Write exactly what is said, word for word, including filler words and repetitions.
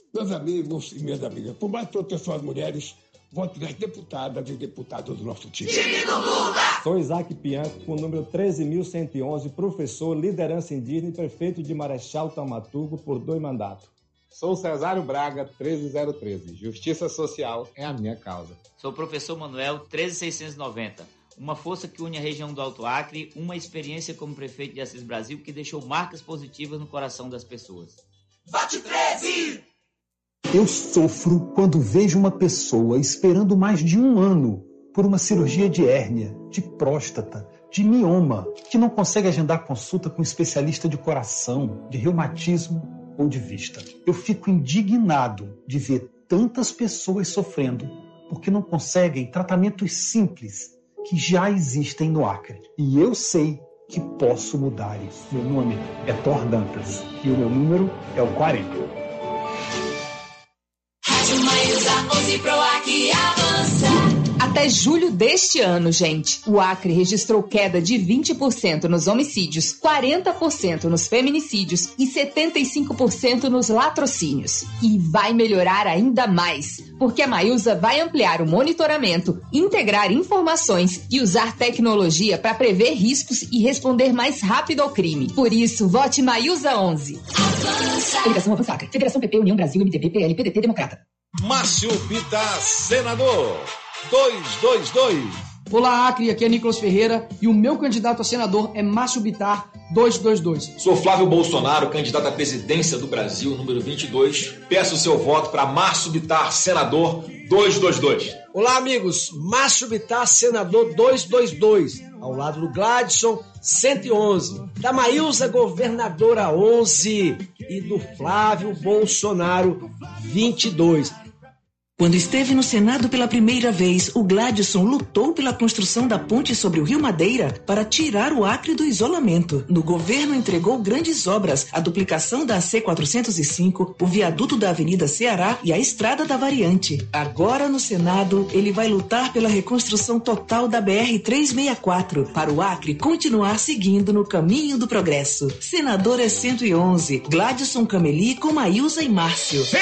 Meus amigos e minhas amigas, por mais proteção às mulheres, vote nas deputadas e deputados do nosso time. Time do Lula! Sou Isaac Pianco, com o número treze mil cento e onze, professor, liderança indígena e prefeito de Marechal Taumaturgo por dois mandatos. Sou Cesário Braga, treze zero treze. Justiça social é a minha causa. Sou o professor Manuel, treze mil seiscentos e noventa. Uma força que une a região do Alto Acre, uma experiência como prefeito de Assis Brasil que deixou marcas positivas no coração das pessoas. Vote treze! Eu sofro quando vejo uma pessoa esperando mais de um ano por uma cirurgia de hérnia, de próstata, de mioma, que não consegue agendar consulta com um especialista de coração, de reumatismo ou de vista. Eu fico indignado de ver tantas pessoas sofrendo porque não conseguem tratamentos simples que já existem no Acre. E eu sei que posso mudar isso. Meu nome é Thor Dantas e o meu número é o quarenta. Até julho deste ano, gente, o Acre registrou queda de vinte por cento nos homicídios, quarenta por cento nos feminicídios e setenta e cinco por cento nos latrocínios. E vai melhorar ainda mais, porque a Maiusa vai ampliar o monitoramento, integrar informações e usar tecnologia para prever riscos e responder mais rápido ao crime. Por isso, vote Maiusa onze. Avança. Federação Avança Acre. Federação P P, União Brasil, M D B, P L, P D T, Democrata. Márcio Bittar, senador, dois dois dois. Olá, Acre, aqui é Nicolas Ferreira e o meu candidato a senador é Márcio Bittar, dois dois dois. Sou Flávio Bolsonaro, candidato à presidência do Brasil, número vinte e dois. Peço o seu voto para Márcio Bittar, senador, dois dois dois. Olá, amigos. Márcio Bittar, senador, dois dois dois. Ao lado do Gladson, cento e onze. Da Maílza, governadora, onze. E do Flávio Bolsonaro, vinte e dois. Quando esteve no Senado pela primeira vez, o Gladson lutou pela construção da ponte sobre o Rio Madeira para tirar o Acre do isolamento. No governo entregou grandes obras, a duplicação da A C quatrocentos e cinco, o viaduto da Avenida Ceará e a Estrada da Variante. Agora no Senado, ele vai lutar pela reconstrução total da B R trezentos e sessenta e quatro, para o Acre continuar seguindo no caminho do progresso. Senador é cento e onze, Gladson Cameli com Maílza e Márcio.